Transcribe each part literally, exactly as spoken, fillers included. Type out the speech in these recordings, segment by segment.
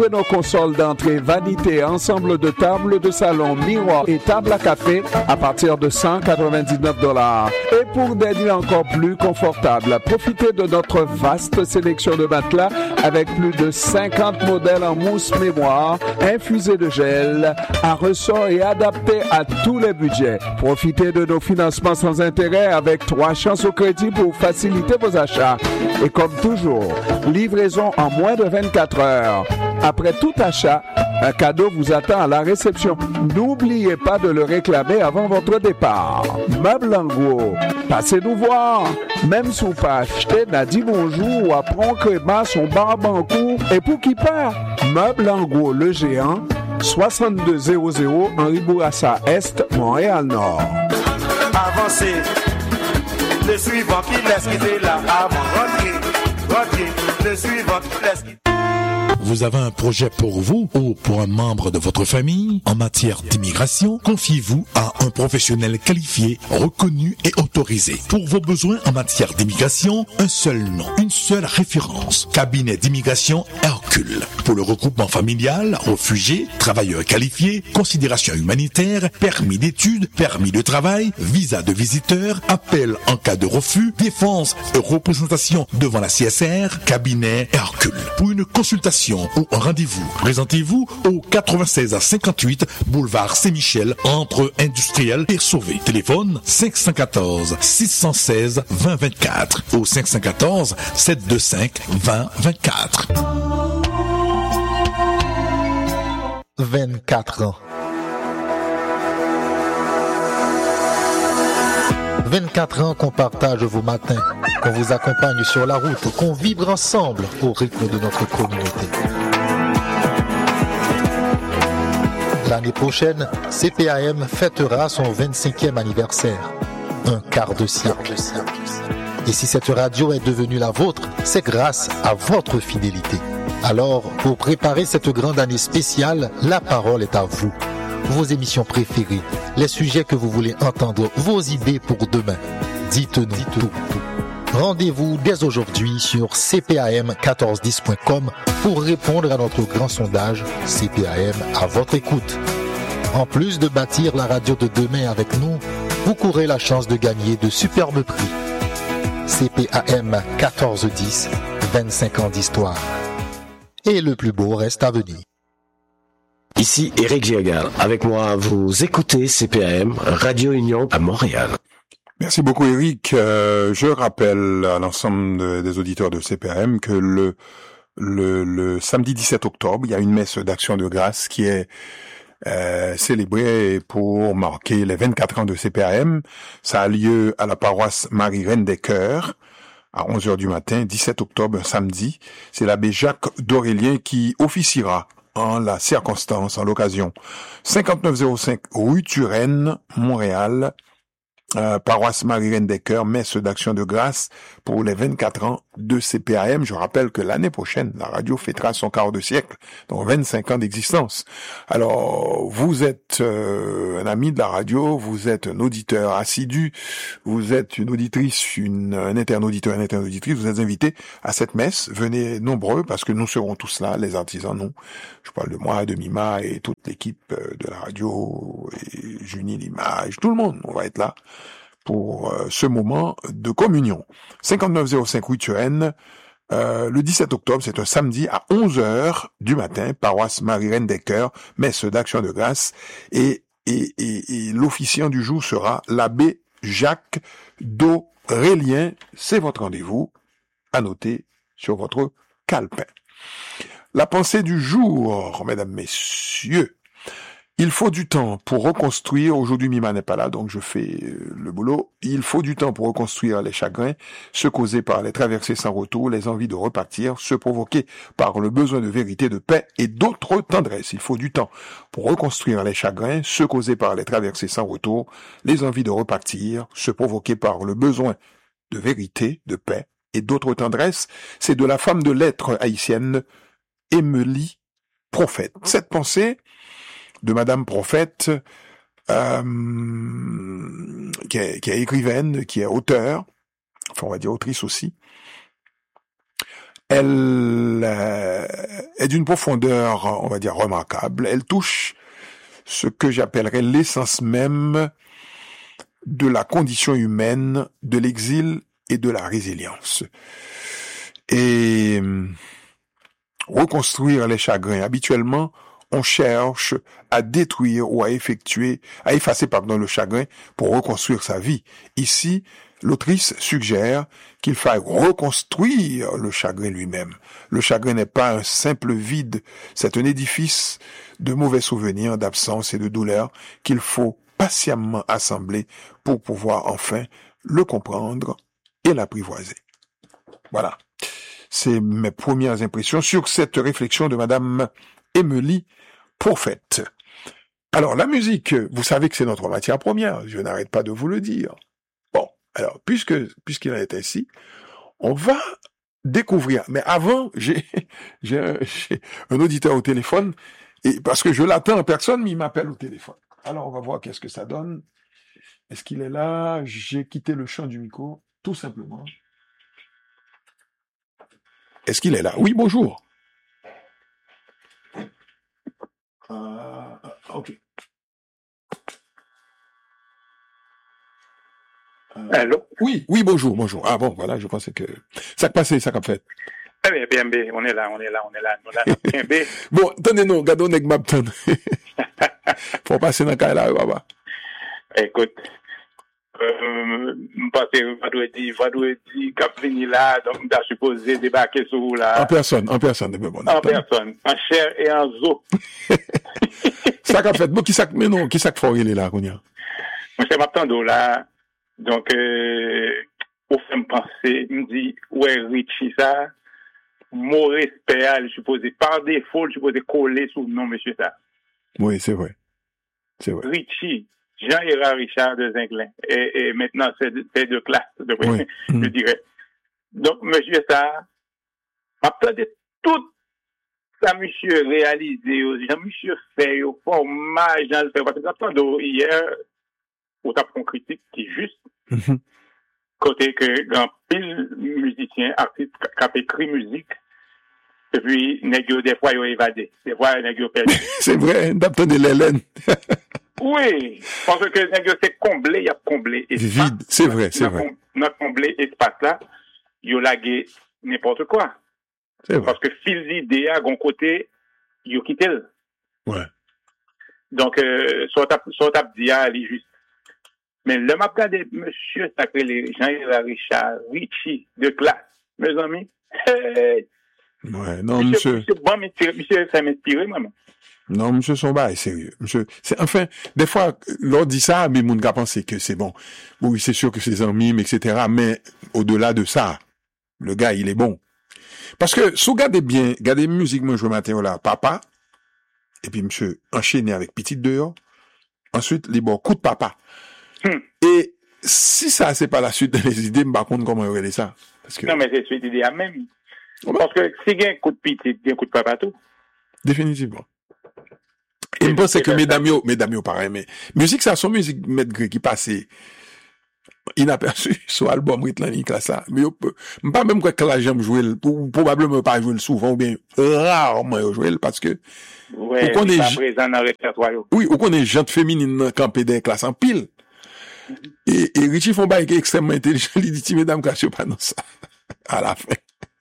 Nos consoles d'entrée vanité, ensemble de tables de salon, miroirs et tables à café à partir de cent quatre-vingt-dix-neuf dollars. Et pour des nuits encore plus confortables, profitez de notre vaste sélection de matelas avec plus de cinquante modèles en mousse mémoire, infusés de gel, à ressort et adaptés à tous les budgets. Profitez de nos financements sans intérêt avec trois chances au crédit pour faciliter vos achats. Et comme toujours, livraison en moins de vingt-quatre heures. Après tout achat, un cadeau vous attend à la réception. N'oubliez pas de le réclamer avant votre départ. Meubles en gros, passez nous voir. Même si vous pas acheté, n'a dit bonjour ou apprend créma son barbancourt. Et pour qui part? Meubles en gros, le géant, soixante-deux zéro zéro Henri Bourassa Est, Montréal-Nord. Avancez, le suivant qui laisse quitter là. Avant, rentrez, rentrez, le suivant qui laisse quitter. Vous avez un projet pour vous ou pour un membre de votre famille en matière d'immigration? Confiez-vous à un professionnel qualifié, reconnu et autorisé. Pour vos besoins en matière d'immigration, un seul nom, une seule référence. Cabinet d'immigration Hercule. Pour le regroupement familial, réfugiés, travailleurs qualifiés, considération humanitaire, permis d'études, permis de travail, visa de visiteur, appel en cas de refus, défense et représentation devant la C S R, cabinet Hercule. Pour une consultation ou un rendez-vous, présentez-vous au quatre-vingt-seize à cinquante-huit boulevard Saint-Michel entre Industriel et Sauvé. Téléphone cinq un quatre, six un six, deux zéro deux quatre ou cinq un quatre, sept deux cinq, deux zéro deux quatre. vingt-quatre ans. vingt-quatre ans qu'on partage vos matins, qu'on vous accompagne sur la route, qu'on vibre ensemble au rythme de notre communauté. L'année prochaine, C P A M fêtera son vingt-cinquième anniversaire. Un quart de siècle. Et si cette radio est devenue la vôtre, c'est grâce à votre fidélité. Alors, pour préparer cette grande année spéciale, la parole est à vous. Vos émissions préférées, les sujets que vous voulez entendre, vos idées pour demain. Dites-nous tout. Rendez-vous dès aujourd'hui sur c p a m mille quatre cent dix point com pour répondre à notre grand sondage C P A M à votre écoute. En plus de bâtir la radio de demain avec nous, vous courez la chance de gagner de superbes prix. C P A M mille quatre cent dix, vingt-cinq ans d'histoire. Et le plus beau reste à venir. Ici Éric Giergal. Avec moi, vous écoutez C P A M, Radio Union à Montréal. Merci beaucoup Éric. Euh, je rappelle à l'ensemble de, des auditeurs de C P A M que le, le, le samedi dix-sept octobre, il y a une messe d'action de grâce qui est euh, célébrée pour marquer les vingt-quatre ans de C P A M. Ça a lieu à la paroisse Marie-Reine des Cœurs à onze heures du matin, dix-sept octobre, un samedi. C'est l'abbé Jacques d'Aurélien qui officiera en la circonstance, en l'occasion. cinquante-neuf zéro cinq rue Turenne, Montréal, euh, paroisse Marie-Reine des Cœurs, messe d'action de grâce pour les vingt-quatre ans de C P A M. Je rappelle que l'année prochaine, la radio fêtera son quart de siècle, donc vingt-cinq ans d'existence. Alors, vous êtes euh, un ami de la radio, vous êtes un auditeur assidu, vous êtes une auditrice, une, un internauditeur, une internauditrice, vous êtes invité à cette messe. Venez nombreux parce que nous serons tous là, les artisans, nous. Je parle de moi, de Mima et toute l'équipe de la radio, et Junie l'image, tout le monde, on va être là pour euh, ce moment de communion. cinquante-neuf zéro cinq rue Turenne, euh, le dix-sept octobre, c'est un samedi à onze heures du matin, paroisse Marie-Reine des Cœurs, messe d'action de grâce, et, et, et, et l'officiant du jour sera l'abbé Jacques d'Aurélien. C'est votre rendez-vous, à noter sur votre calepin. La pensée du jour, mesdames, messieurs. Il faut du temps pour reconstruire, aujourd'hui Mima n'est pas là, donc je fais le boulot, il faut du temps pour reconstruire les chagrins, ceux causés par les traversées sans retour, les envies de repartir, ceux provoqués par le besoin de vérité, de paix et d'autres tendresses. Il faut du temps pour reconstruire les chagrins, ceux causés par les traversées sans retour, les envies de repartir, ceux provoqués par le besoin de vérité, de paix et d'autres tendresses. C'est de la femme de lettres haïtienne, Émilie Prophète. Cette pensée de Madame Prophète, euh, qui, est, qui est écrivaine, qui est auteur, enfin on va dire autrice aussi, elle euh, est d'une profondeur, on va dire, remarquable. Elle touche ce que j'appellerais l'essence même de la condition humaine, de l'exil et de la résilience. Et euh, reconstruire les chagrins. Habituellement, on cherche à détruire ou à effectuer, à effacer, pardon, le chagrin pour reconstruire sa vie. Ici, l'autrice suggère qu'il faille reconstruire le chagrin lui-même. Le chagrin n'est pas un simple vide, c'est un édifice de mauvais souvenirs, d'absence et de douleur qu'il faut patiemment assembler pour pouvoir enfin le comprendre et l'apprivoiser. Voilà. C'est mes premières impressions sur cette réflexion de Madame Émilie Prophète. Alors, la musique, vous savez que c'est notre matière première, je n'arrête pas de vous le dire. Bon, alors, puisque puisqu'il en est ainsi, on va découvrir. Mais avant, j'ai, j'ai, un, j'ai un auditeur au téléphone, et parce que je l'attends en personne, mais il m'appelle au téléphone. Alors, on va voir qu'est-ce que ça donne. Est-ce qu'il est là? J'ai quitté le champ du micro, tout simplement. Est-ce qu'il est là? Oui, bonjour. Euh, ok. Euh, Allô? Oui, oui, bonjour, bonjour. Ah bon, voilà, je pensais que ça a passé, ça a fait. Eh bien, bien, bien, on est là, on est là, on est là, on est là. Bien, bien. Bon, attendez-nous, gardons nèg m'attend. Faut passer dans le cas là, papa. Écoute, euh, parce que va doit dire, va doit dire qu'à venir là, donc t'as supposé débarquer sur vous là. En personne, en personne, mais bon. En personne, en chair et en zo. Ça qu'a fait, bon, qui ça, mais non, qui ça faut il est là, qu'on y a? Monsieur Maptando là, donc, euh, au fait me penser, me dit, ouais, Richie ça, mon respect, je suppose, par défaut, je suppose coller sous le nom, monsieur ça. Oui, c'est vrai. C'est vrai. Richie, Jean-Hérard Richard de Zinglin. Et, et maintenant, c'est de, c'est de classe, de, oui. je mm. dirais. Donc, monsieur ça, après tout ça, monsieur réalisé, monsieur fait, au format, Jean le fait, parce que j'entends hier, au tape qu'on critique qui est juste, mm-hmm. côté que, grand pile musicien, artiste, qui a écrit musique, et puis, négio, des fois, ils ont évadé. Des fois, négio perdu. C'est vrai, d'abord de l'Hélène. Oui, parce que négio, c'est comblé, il y a comblé espace. Vide, c'est vrai, c'est vrai. Dans comblé espace là, il y a lagué n'importe quoi. C'est vrai. Parce que fil d'idée, à un côté, il y a quitté. Ouais. Donc, euh, soit t'as, soit t'as dit, elle est juste. Mais le m'a regardé, monsieur, sacré les Jean-Hérard Richard, Richie, de classe, mes amis. Hey, ouais, non, monsieur. Monsieur, bon, monsieur, monsieur, ça m'inspire, maman. Non, monsieur Somba est sérieux. Monsieur, c'est, enfin, des fois, l'on dit ça, mais mon gars pense que c'est bon. Oui, c'est sûr que c'est des amis, et cetera. Mais, au-delà de ça, le gars, il est bon. Parce que, si vous regardez bien, regardez musique, moi, je matin, là, papa, et puis, monsieur, enchaîné avec petite dehors, ensuite, les bons coups de papa. Hmm. Et, si ça, c'est pas la suite des idées, me par contre, comment on regarde ça? Parce que... Non, mais c'est suite d'idées à même. Parce que si il y a un coup de pite, il y a un coup de papa tout. Définitivement. Et je pense que mesdames, yo, mesdames, yo, pareil, mais musique, ça, son musique, maître qui passait inaperçu sur l'album Ritlanik, là, ça. Mais yo, pas même quoi que là, j'aime jouer, ou probablement pas jouer souvent, ou bien rarement jouer, parce que, ouais, on est, présent dans le répertoire. Oui, ou qu'on est gente féminine campée des classes en pile. Et, et Richie Fonba est extrêmement intelligent, il dit, mesdames, cassez pas dans ça. À la fin.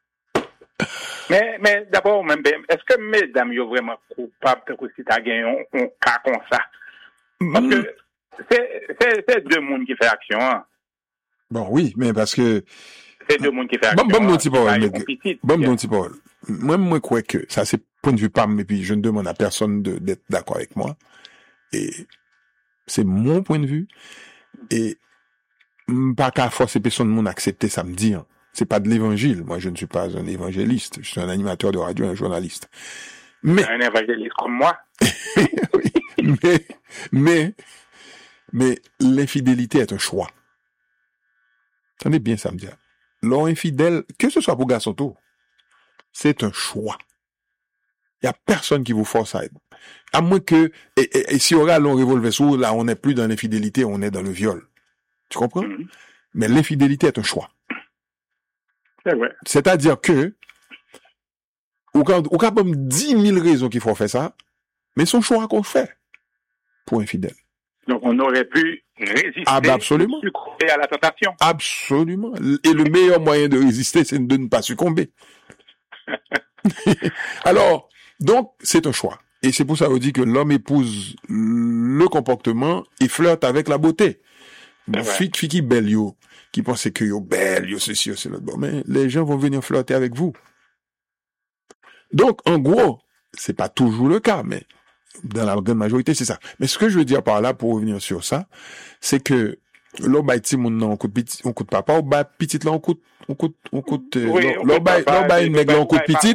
Mais, mais d'abord, même, est-ce que mesdames, sont vraiment coupables de si tu as gagné un, un cas comme ça? Parce mm. que c'est, c'est, c'est deux mondes qui font action. Hein. Bon, oui, mais parce que. C'est deux mondes qui font action. Bon, bon, mon petit Paul. Bon, mon petit Paul. Moi, moi, je crois que ça, c'est point de vue P A M, et puis je ne demande à personne de, d'être d'accord avec moi. Et c'est mon point de vue. Et pas qu'à forcer personne de monde accepter ça me dit. Hein. C'est pas de l'évangile. Moi, je ne suis pas un évangéliste. Je suis un animateur de radio, un journaliste. Mais. Un évangéliste comme moi. Oui. Mais, mais, mais, l'infidélité est un choix. Tenez bien ça me dit. L'homme infidèle, que ce soit pour garçon tout, c'est un choix. Il y a personne qui vous force à être. À moins que, et, et, et si on regarde l'on revolver sous, là, on n'est plus dans l'infidélité, on est dans le viol. Tu comprends? Mm-hmm. Mais l'infidélité est un choix. C'est vrai. C'est-à-dire que ou quand, ou quand même dix mille raisons qu'il faut faire ça, mais son choix qu'on fait pour infidèle. Donc, on aurait pu résister ah, ben absolument. succomber à la tentation. Absolument. Et le meilleur moyen de résister, c'est de ne pas succomber. Alors, donc, c'est un choix. Et c'est pour ça qu'on dit que l'homme épouse le comportement et flirte avec la beauté. Bon, fille, fille qui belle, yo, qui pensait que yo belle, yo ceci, yo c'est l'autre. Bon, mais les gens vont venir flirter avec vous. Donc, en gros, c'est pas toujours le cas, mais dans la grande majorité, c'est ça. Mais ce que je veux dire par là, pour revenir sur ça, c'est que l'on baille petit monde, on coûte petit, on coûte papa, on baille petit là, on coûte, on coûte, on coûte, l'on baille, l'on baille nègre, on coûte petit,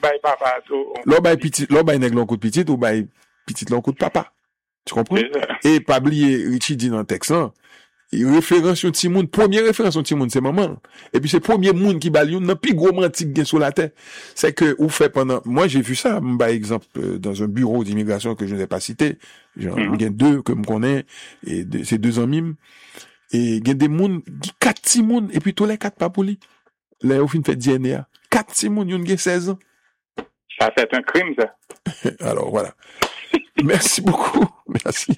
l'on baille petit, l'on baille nègre, on coûte petit, ou baille petit là, on coûte papa. Tu comprends? Et pas oublier, Richie dit dans le texte, hein, référence sur petit monde, première référence sur petit monde, c'est maman. Et puis c'est premier monde qui baille, n'a plus gros romantique gain sur la terre. C'est que, ou fait pendant, moi j'ai vu ça, par exemple, dans un bureau d'immigration que je n'ai pas cité, genre, il y a deux que me connais, et de, c'est deux amis, et il y a des monde, quatre petits monde, et puis tous les quatre pas pour lui. Là, au fin fait D N A. Quatre petits monde, il y a seize ans. Ça, c'est un crime, ça. Alors, voilà. Merci beaucoup. Merci.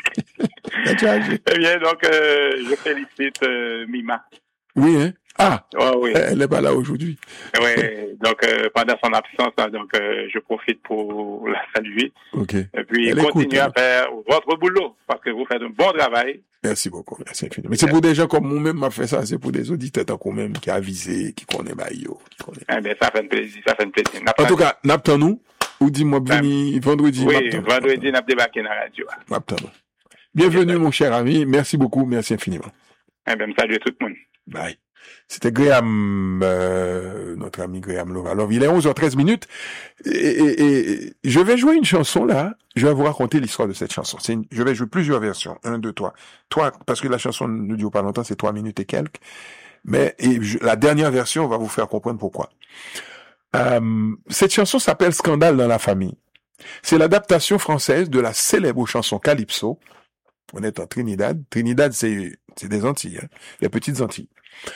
Eh bien, donc, euh, je félicite euh, Mima. Oui, hein? Ah! Oh, oui. Elle n'est pas là aujourd'hui. Oui, donc, euh, pendant son absence, hein, donc, euh, je profite pour la saluer. OK. Et puis, Elle continuez écoute, à faire votre boulot, parce que vous faites un bon travail. Merci beaucoup. Merci infiniment. Mais c'est pour des gens comme moi-même m'a fait ça. C'est pour des auditeurs quand même qui avisé, qui connaissent Bayo, qui connaissent. Eh bien, ça fait un plaisir, ça fait un plaisir. En tout cas, n'attendons-nous. Ou dis-moi, venez vendredi. Oui, vendredi, n'a débarqué dans la radio. N'attendons. Bienvenue, mon cher ami. Merci beaucoup. Merci infiniment. Eh bien, salut tout le monde. Bye. C'était Graham, euh, notre ami Graham Lovalov. Il est onze heures treize minutes. Et, et, et je vais jouer une chanson là. Je vais vous raconter l'histoire de cette chanson. C'est une, je vais jouer plusieurs versions. Un, deux, trois. Trois, parce que la chanson ne dure pas longtemps, c'est trois minutes et quelques. Mais et je, la dernière version va vous faire comprendre pourquoi. Euh, cette chanson s'appelle Scandale dans la famille. C'est l'adaptation française de la célèbre chanson Calypso. On est en Trinidad. Trinidad, c'est, c'est des Antilles, hein, les petites Antilles.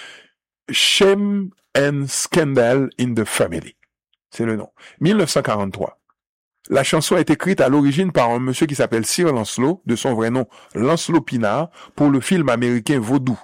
Shame and Scandal in the Family. C'est le nom. dix-neuf cent quarante-trois. La chanson est écrite à l'origine par un monsieur qui s'appelle Sir Lancelot, de son vrai nom Lancelot Pinard, pour le film américain Vaudou.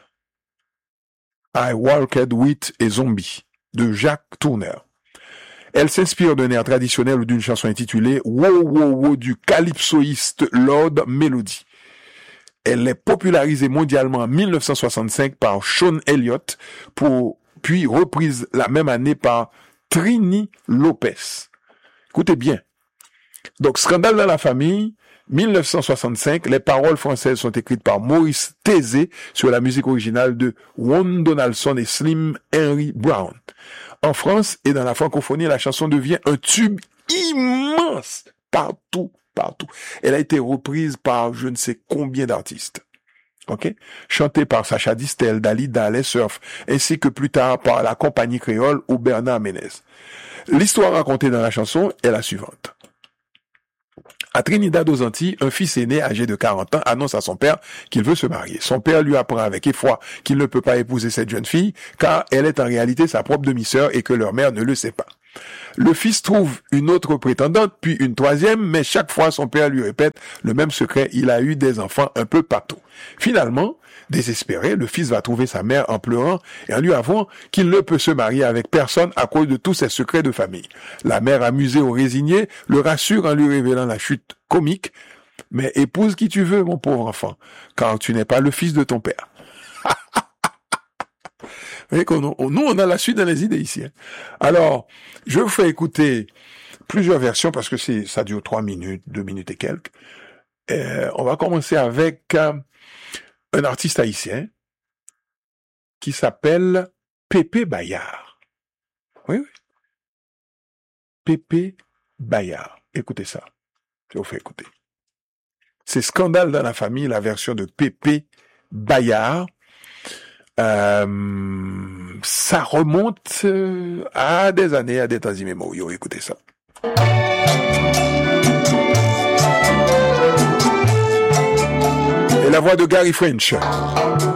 I Walked with a Zombie, de Jacques Tourneur. Elle s'inspire d'un air traditionnel ou d'une chanson intitulée Wow Wow Wow du calypsoïste Lord Melody. Elle est popularisée mondialement en dix-neuf cent soixante-cinq par Sean Elliott, pour, puis reprise la même année par Trini Lopez. Écoutez bien. Donc, Scandale dans la famille, dix-neuf cent soixante-cinq, les paroles françaises sont écrites par Maurice Thésée sur la musique originale de Ron Donaldson et Slim Henry Brown. En France et dans la francophonie, la chanson devient un tube immense partout, partout. Elle a été reprise par je ne sais combien d'artistes. Ok? Chantée par Sacha Distel, Dalida, Les Surf, ainsi que plus tard par la compagnie créole ou Bernard Ménez. L'histoire racontée dans la chanson est la suivante. À Trinidad aux Antilles, un fils aîné âgé de quarante ans annonce à son père qu'il veut se marier. Son père lui apprend avec effroi qu'il ne peut pas épouser cette jeune fille car elle est en réalité sa propre demi-sœur et que leur mère ne le sait pas. Le fils trouve une autre prétendante, puis une troisième, mais chaque fois son père lui répète le même secret, il a eu des enfants un peu partout. Finalement, désespéré, le fils va trouver sa mère en pleurant et en lui avouant qu'il ne peut se marier avec personne à cause de tous ses secrets de famille. La mère, amusée ou résignée, le rassure en lui révélant la chute comique. Mais épouse qui tu veux, mon pauvre enfant, car tu n'es pas le fils de ton père. Vous voyez qu'on, on, nous, on a la suite dans les idées ici. Hein. Alors, je vous fais écouter plusieurs versions parce que c'est, ça dure trois minutes, deux minutes et quelques. Euh, on va commencer avec euh, un artiste haïtien qui s'appelle Pépé Bayard. Oui, oui. Pépé Bayard. Écoutez ça. Je vous fais écouter. C'est Scandale dans la famille, la version de Pépé Bayard. Euh, ça remonte euh, à des années, à des temps immémoriaux. Écoutez ça. Et la voix de Gary French.